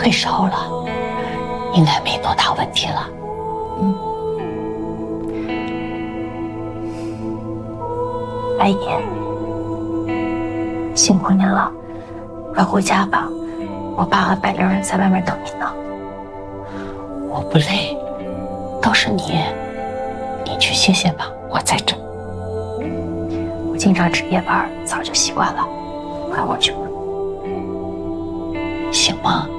退烧了，应该没多大问题了。 阿姨，辛苦您了，快回家吧，我爸和白灵儿在外面等您呢。 我不累，都是你去歇歇吧，我在这。 我经常值夜班，早就习惯了，快我去吧。 行吗？